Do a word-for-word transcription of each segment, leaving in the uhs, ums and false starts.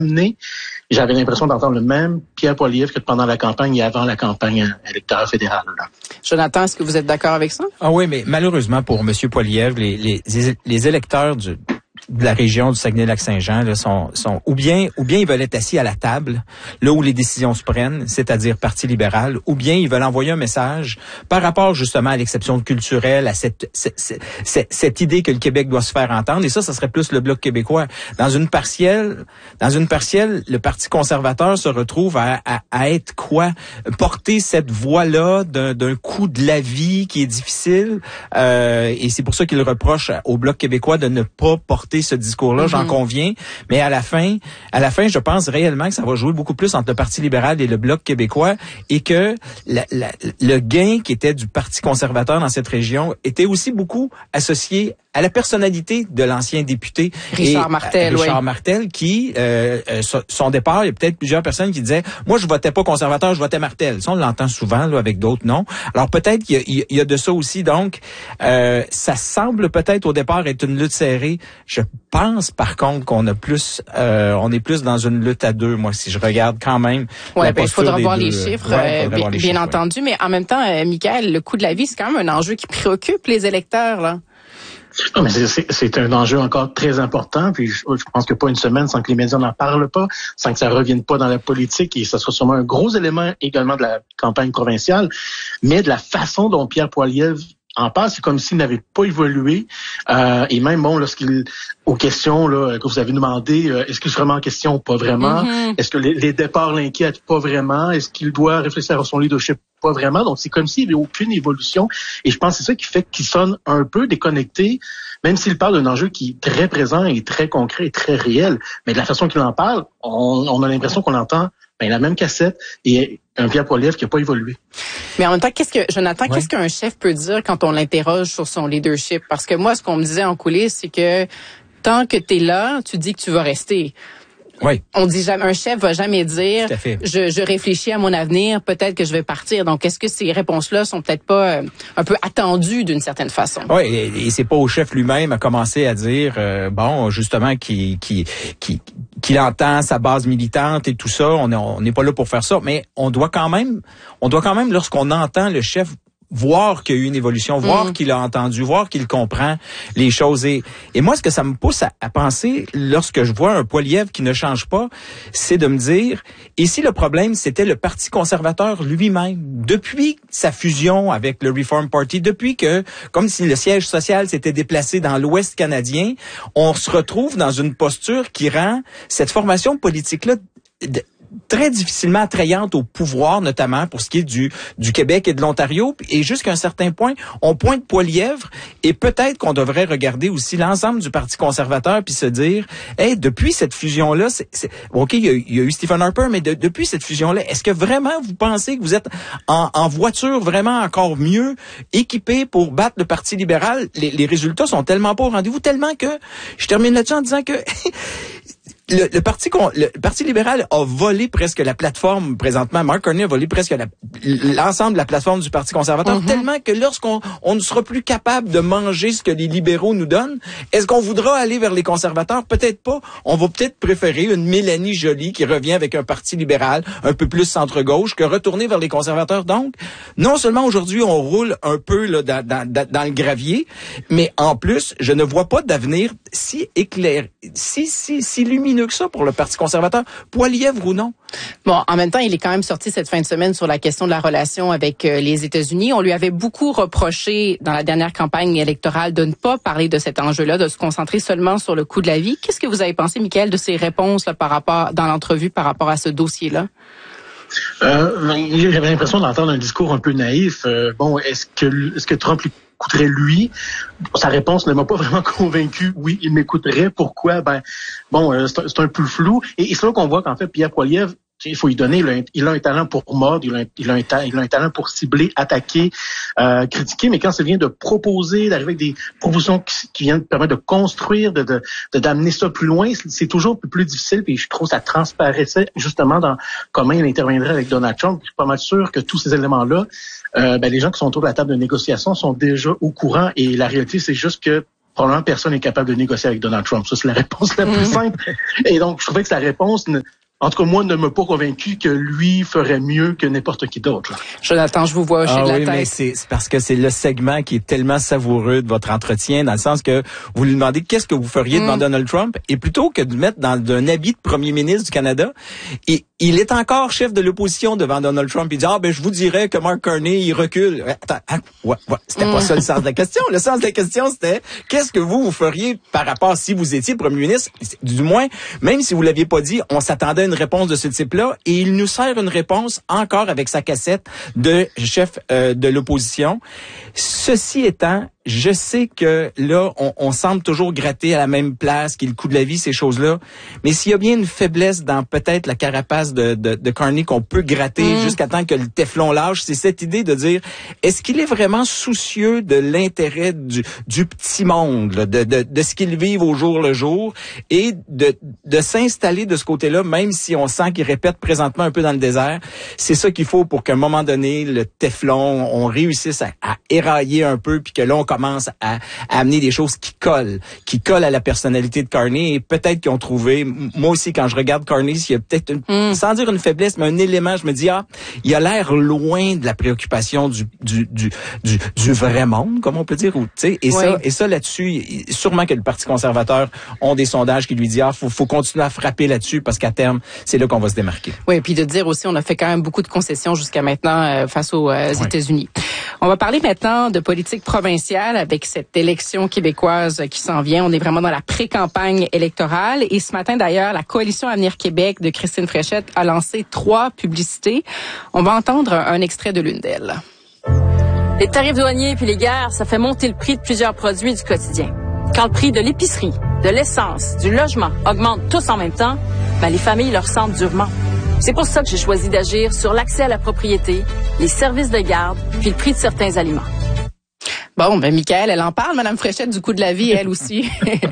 amené, j'avais l'impression d'entendre le même Pierre Poilievre que pendant la campagne et avant la campagne électorale fédérale. Là. Jonathan, est-ce que vous êtes d'accord avec ça? Ah oui, mais malheureusement pour M. Poilievre, les, les, les électeurs du de la région du Saguenay-Lac-Saint-Jean là, sont, sont ou bien ou bien ils veulent être assis à la table, là où les décisions se prennent, c'est-à-dire Parti libéral, ou bien ils veulent envoyer un message par rapport justement à l'exception culturelle, à cette, cette, cette, cette idée que le Québec doit se faire entendre, et ça, ça serait plus le Bloc québécois. Dans une partielle, dans une partielle, le Parti conservateur se retrouve à, à, à être quoi? Porter cette voix-là d'un, d'un coup de la vie qui est difficile, euh, et c'est pour ça qu'il reproche au Bloc québécois de ne pas porter ce discours-là, mm-hmm. j'en conviens, mais à la fin, à la fin, je pense réellement que ça va jouer beaucoup plus entre le Parti libéral et le Bloc québécois, et que la, la, le gain qui était du Parti conservateur dans cette région était aussi beaucoup associé à la personnalité de l'ancien député Richard et, Martel, Richard oui. Martel, qui euh, euh, son départ, il y a peut-être plusieurs personnes qui disaient, moi je votais pas conservateur, je votais Martel. Ça on l'entend souvent là avec d'autres noms. Alors peut-être qu'il y a, il y a de ça aussi. Donc euh, ça semble peut-être au départ être une lutte serrée. Je pense par contre qu'on a plus, euh, on est plus dans une lutte à deux. Moi, si je regarde quand même. Ouais, ben il faudra voir deux, les chiffres, ouais, euh, bien, les bien chiffres, entendu. Ouais. Mais en même temps, euh, Michael, le coût de la vie, c'est quand même un enjeu qui préoccupe les électeurs là. Non, mais c'est, c'est, c'est un enjeu encore très important. Puis je, je pense que pas une semaine sans que les médias n'en parlent pas, sans que ça revienne pas dans la politique, et ça sera sûrement un gros élément également de la campagne provinciale. Mais de la façon dont Pierre Poilievre en parle, c'est comme s'il n'avait pas évolué. Euh, et même bon, lorsqu'il aux questions là que vous avez demandé, euh, est-ce que c'est vraiment en question ou pas vraiment? Mm-hmm. Est-ce que les, les départs l'inquiètent? Pas vraiment. Est-ce qu'il doit réfléchir à son leadership? Pas vraiment. Donc c'est comme s'il n'y avait aucune évolution. Et je pense que c'est ça qui fait qu'il sonne un peu déconnecté, même s'il parle d'un enjeu qui est très présent et très concret et très réel. Mais de la façon qu'il en parle, on, on a l'impression qu'on entend ben, la même cassette et un Pierre Poilievre qui n'a pas évolué. Mais en même temps, qu'est-ce que Jonathan, ouais. qu'est-ce qu'un chef peut dire quand on l'interroge sur son leadership? Parce que moi, ce qu'on me disait en coulisses, c'est que tant que tu es là, tu dis que tu vas rester. Oui. On dit jamais, un chef va jamais dire, je, je réfléchis à mon avenir, peut-être que je vais partir. Donc, est-ce que ces réponses-là sont peut-être pas euh, un peu attendues d'une certaine façon? Oui, et, et c'est pas au chef lui-même à commencer à dire, euh, bon, justement, qu'il, qu'il, qu'il, qu'il entend sa base militante et tout ça. On n'est on n'est pas là pour faire ça, mais on doit quand même, on doit quand même, lorsqu'on entend le chef voir qu'il y a eu une évolution, voir mmh. qu'il a entendu, voir qu'il comprend les choses. Et, et moi, ce que ça me pousse à, à penser, lorsque je vois un Poilievre qui ne change pas, c'est de me dire, et si le problème, c'était le Parti conservateur lui-même, depuis sa fusion avec le Reform Party, depuis que, comme si le siège social s'était déplacé dans l'Ouest canadien, on se retrouve dans une posture qui rend cette formation politique-là de, très difficilement attrayante au pouvoir, notamment pour ce qui est du du Québec et de l'Ontario. Et jusqu'à un certain point, on pointe Poilievre, et peut-être qu'on devrait regarder aussi l'ensemble du Parti conservateur puis se dire, hey, depuis cette fusion-là, c'est, c'est ok, il y, a, il y a eu Stephen Harper, mais de, depuis cette fusion-là, est-ce que vraiment vous pensez que vous êtes en, en voiture vraiment encore mieux équipé pour battre le Parti libéral? Les, les résultats sont tellement pas au rendez-vous, tellement que je termine là-dessus en disant que Le, le parti le parti libéral a volé presque la plateforme présentement. Mark Carney a volé presque la, l'ensemble de la plateforme du Parti conservateur, mm-hmm. tellement que lorsqu'on on ne sera plus capable de manger ce que les libéraux nous donnent, est-ce qu'on voudra aller vers les conservateurs? Peut-être pas. On va peut-être préférer une Mélanie Joly qui revient avec un parti libéral un peu plus centre-gauche que retourner vers les conservateurs. Donc, non seulement aujourd'hui on roule un peu là, dans, dans, dans le gravier, mais en plus, je ne vois pas d'avenir si éclair, si, si, si lumineux que ça pour le Parti conservateur, Poilievre ou non. Bon, en même temps, il est quand même sorti cette fin de semaine sur la question de la relation avec euh, les États-Unis. On lui avait beaucoup reproché dans la dernière campagne électorale de ne pas parler de cet enjeu-là, de se concentrer seulement sur le coût de la vie. Qu'est-ce que vous avez pensé, Michael, de ses réponses là, par rapport dans l'entrevue par rapport à ce dossier-là? Euh, j'avais l'impression d'entendre un discours un peu naïf. Euh, bon, est-ce que est-ce que Trump lui coûterait lui? Sa réponse ne m'a pas vraiment convaincu. Oui, il m'écouterait. Pourquoi? Ben, bon, euh, c'est, c'est un peu flou. Et, et c'est là qu'on voit qu'en fait, Pierre Poilievre, il faut lui donner, il a un, il a un talent pour mordre, il a un, il a un, ta, il a un talent pour cibler, attaquer, euh, critiquer, mais quand ça vient de proposer, d'arriver avec des propositions qui, qui viennent permettre de construire, de, de, de d'amener ça plus loin, c'est, c'est toujours un peu plus difficile, puis je trouve que ça transparaissait justement dans comment il interviendrait avec Donald Trump. Je suis pas mal sûr que tous ces éléments-là, euh, ben, les gens qui sont autour de la table de négociation sont déjà au courant, et la réalité, c'est juste que probablement personne n'est capable de négocier avec Donald Trump. Ça, c'est la réponse la plus simple. Et donc, je trouvais que sa réponse, ne, en tout cas, moi, ne m'a pas convaincu que lui ferait mieux que n'importe qui d'autre. Là. Jonathan, je vous vois hocher ah, de la oui, tête. Mais c'est, c'est parce que c'est le segment qui est tellement savoureux de votre entretien, dans le sens que vous lui demandez qu'est-ce que vous feriez mm. devant Donald Trump, et plutôt que de mettre dans un habit de premier ministre du Canada, et il est encore chef de l'opposition devant Donald Trump. Il dit, ah, ben, je vous dirais que Mark Carney, il recule. Attends, hein, ouais, ouais, c'était mm. pas ça le sens de la question. Le sens de la question, c'était, qu'est-ce que vous, vous feriez par rapport si vous étiez premier ministre? Du moins, même si vous l'aviez pas dit, on s'attendait à une réponse de ce type-là, et il nous sert une réponse encore avec sa cassette de chef euh, de l'opposition. Ceci étant, je sais que là, on, on semble toujours gratter à la même place, qu'il y ait le coût de la vie, ces choses-là. Mais s'il y a bien une faiblesse dans peut-être la carapace de, de, de Carney qu'on peut gratter mmh. jusqu'à temps que le téflon lâche, c'est cette idée de dire, est-ce qu'il est vraiment soucieux de l'intérêt du, du petit monde, là, de, de, de ce qu'ils vivent au jour le jour, et de, de s'installer de ce côté-là, même si on sent qu'il répète présentement un peu dans le désert. C'est ça qu'il faut pour qu'à un moment donné, le téflon, on réussisse à, à érailler un peu, puis que là, on commence à, à amener des choses qui collent, qui collent à la personnalité de Carney, et peut-être qu'ils ont trouvé, moi aussi, quand je regarde Carney, il y a peut-être, une, mm. sans dire une faiblesse, mais un élément, je me dis, ah, il a l'air loin de la préoccupation du, du, du, du, du vrai monde, comme on peut dire, ou, tu sais, et oui. ça, et ça là-dessus, sûrement que le Parti conservateur ont des sondages qui lui disent, ah, faut, faut continuer à frapper là-dessus, parce qu'à terme, c'est là qu'on va se démarquer. Oui, et puis de dire aussi, on a fait quand même beaucoup de concessions jusqu'à maintenant euh, face aux euh, oui. États-Unis. On va parler maintenant de politique provinciale avec cette élection québécoise qui s'en vient. On est vraiment dans la pré-campagne électorale. Et ce matin, d'ailleurs, la Coalition Avenir Québec de Christine Fréchette a lancé trois publicités. On va entendre un extrait de l'une d'elles. Les tarifs douaniers puis les guerres, ça fait monter le prix de plusieurs produits du quotidien. Quand le prix de l'épicerie, de l'essence, du logement augmente tous en même temps, ben les familles le ressentent durement. C'est pour ça que j'ai choisi d'agir sur l'accès à la propriété, les services de garde, puis le prix de certains aliments. Bon, ben Michaël, elle en parle, Madame Fréchette, du coût de la vie, elle aussi.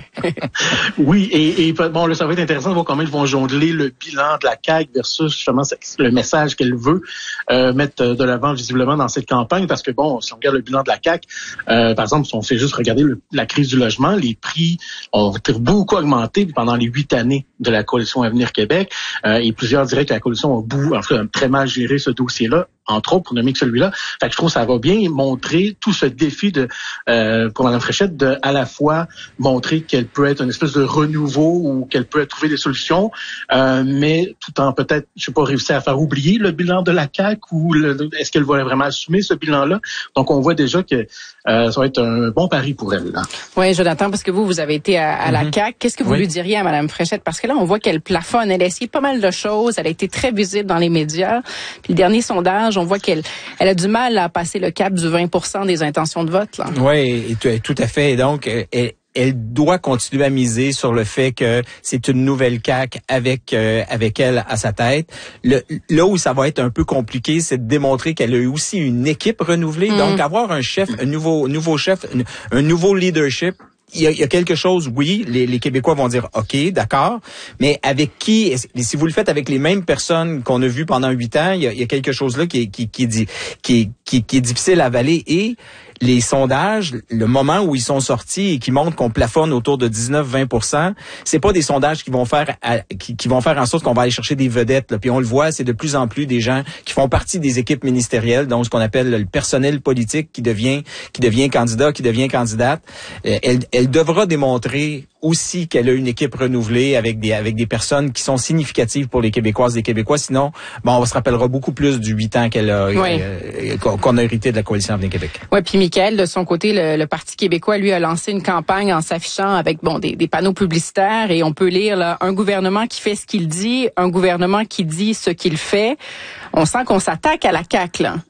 Oui, et, et bon, là, ça va être intéressant de voir comment ils vont jongler le bilan de la C A Q versus justement le message qu'elle veut euh, mettre de l'avant visiblement dans cette campagne, parce que bon, si on regarde le bilan de la C A Q, euh, par exemple, si on fait juste regarder le, la crise du logement, les prix ont beaucoup augmenté pendant les huit années de la Coalition Avenir Québec, euh, et plusieurs diraient que la Coalition a beaucoup, en fait, très mal géré ce dossier-là, entre autres, pour nommer que celui-là. Fait que je trouve que ça va bien montrer tout ce défi de euh, pour Mme Fréchette de à la fois montrer qu'elle peut être une espèce de renouveau ou qu'elle peut trouver des solutions, euh, mais tout en peut-être, je sais pas, réussir à faire oublier le bilan de la C A Q, ou le, est-ce qu'elle va vraiment assumer ce bilan-là? Donc, on voit déjà que euh, ça va être un bon pari pour elle. Là. Oui, Jonathan, parce que vous, vous avez été à, à la mm-hmm. C A Q. Qu'est-ce que vous oui. lui diriez à Mme Fréchette? Parce que là, on voit qu'elle plafonne. Elle a essayé pas mal de choses. Elle a été très visible dans les médias. Puis le dernier sondage, on voit qu'elle elle a du mal à passer le cap du vingt pour cent des intentions de vote. Là. Oui, tout à fait. Donc, elle, elle doit continuer à miser sur le fait que c'est une nouvelle C A Q avec euh, avec elle à sa tête. Le, là où ça va être un peu compliqué, c'est de démontrer qu'elle a eu aussi une équipe renouvelée. Mmh. Donc, avoir un chef, un nouveau nouveau chef, un, un nouveau leadership. Il y, a, il y a quelque chose, oui, les, les Québécois vont dire OK, d'accord, mais avec qui, si vous le faites avec les mêmes personnes qu'on a vues pendant huit ans, il y a, il y a quelque chose là qui, qui, qui, qui, qui, qui, qui est difficile à avaler. Et les sondages, le moment où ils sont sortis et qui montrent qu'on plafonne autour de dix-neuf à vingt pour cent, c'est pas des sondages qui vont faire à, qui, qui vont faire en sorte qu'on va aller chercher des vedettes. Là. Puis on le voit, c'est de plus en plus des gens qui font partie des équipes ministérielles, donc ce qu'on appelle le personnel politique qui devient qui devient candidat, qui devient candidate. Euh, elle, elle devra démontrer aussi qu'elle a une équipe renouvelée avec des avec des personnes qui sont significatives pour les Québécoises et les Québécois. Sinon, bon, on se rappellera beaucoup plus du huit ans qu'elle a oui. euh, qu'on a hérité de la Coalition Avenir Québec. Ouais, puis Michaël, de son côté, le, le Parti québécois, lui, a lancé une campagne en s'affichant avec bon des, des panneaux publicitaires, et on peut lire là, un gouvernement qui fait ce qu'il dit, un gouvernement qui dit ce qu'il fait. On sent qu'on s'attaque à la C A Q, là.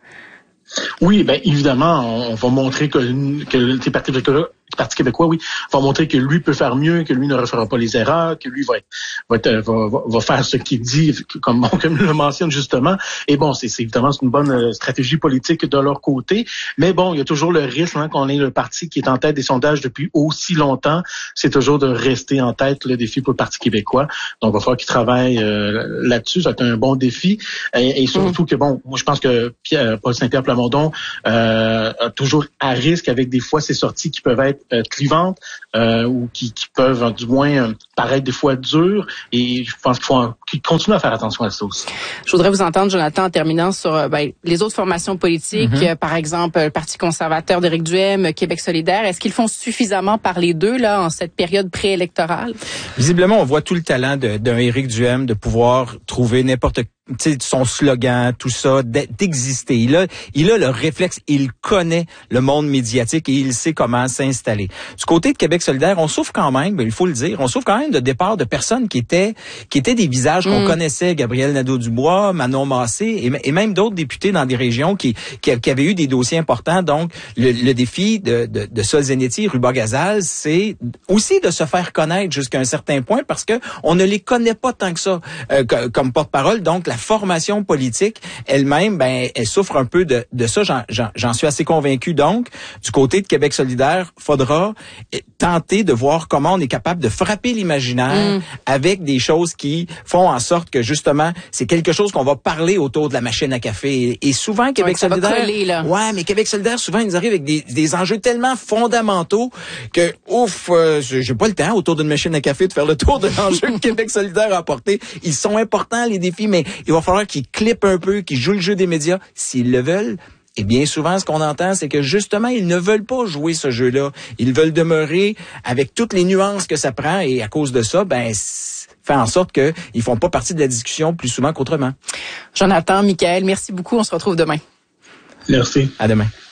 Oui, ben évidemment, on, on va montrer que, que les partis québécois, Parti québécois, oui, va montrer que lui peut faire mieux, que lui ne refera pas les erreurs, que lui va être, va, être, va, va faire ce qu'il dit, comme, comme le mentionne justement. Et bon, c'est, c'est évidemment c'est une bonne stratégie politique de leur côté. Mais bon, il y a toujours le risque hein, qu'on ait le parti qui est en tête des sondages depuis aussi longtemps. C'est toujours de rester en tête le défi pour le Parti québécois. Donc, il va falloir qu'il travaille euh, là-dessus. Ça va être un bon défi. Et, et surtout mmh. que, bon, moi, je pense que Pierre, Paul Saint-Pierre Plamondon euh, a toujours à risque avec des fois ces sorties qui peuvent être être euh, clivantes euh, ou qui, qui peuvent du moins euh, paraître des fois dures. Et je pense qu'il faut en, qu'il continue à faire attention à ça aussi. Je voudrais vous entendre, Jonathan, en terminant sur ben, les autres formations politiques, mm-hmm. euh, par exemple le Parti conservateur d'Éric Duhaime, Québec solidaire. Est-ce qu'ils font suffisamment parler d'eux là en cette période préélectorale? Visiblement, on voit tout le talent de, d'un Éric Duhaime de pouvoir trouver n'importe tu sais, son slogan, tout ça, d'exister. Il a, il a le réflexe, il connaît le monde médiatique et il sait comment s'installer. Du côté de Québec solidaire, on souffre quand même, ben, il faut le dire, on souffre quand même de départ de personnes qui étaient, qui étaient des visages qu'on mmh. connaissait, Gabriel Nadeau-Dubois, Manon Massé et, et même d'autres députés dans des régions qui, qui, qui avaient eu des dossiers importants. Donc, le, le défi de, de, de Sol Zanetti, Ruba-Gazal, c'est aussi de se faire connaître jusqu'à un certain point parce que on ne les connaît pas tant que ça euh, comme porte-parole. Donc, la formation politique elle-même, ben, elle souffre un peu de, de ça. J'en, j'en, j'en suis assez convaincu. Donc, du côté de Québec solidaire, faudra tenter de voir comment on est capable de frapper l'imaginaire mmh. avec des choses qui font en sorte que, justement, c'est quelque chose qu'on va parler autour de la machine à café. Et, et souvent, Québec ouais, solidaire... Coller, là. Ouais, mais Québec solidaire, souvent, ils nous arrivent avec des, des enjeux tellement fondamentaux que, ouf, euh, j'ai pas le temps autour d'une machine à café de faire le tour de l'enjeu que Québec solidaire a apporté. Ils sont importants, les défis, mais il va falloir qu'ils clippent un peu, qu'ils jouent le jeu des médias s'ils le veulent. Et bien souvent, ce qu'on entend, c'est que justement, ils ne veulent pas jouer ce jeu-là. Ils veulent demeurer avec toutes les nuances que ça prend et à cause de ça, ben, fait en sorte qu'ils font pas partie de la discussion plus souvent qu'autrement. Jonathan, Michaël, merci beaucoup. On se retrouve demain. Merci. À demain.